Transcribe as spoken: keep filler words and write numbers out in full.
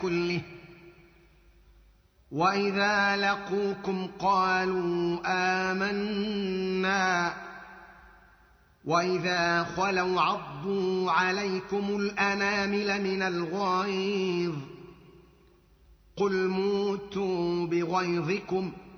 كله وإذا لقوكم قالوا آمنا وإذا خلوا عضوا عليكم الأنامل من الغيظ قل موتوا بغيظكم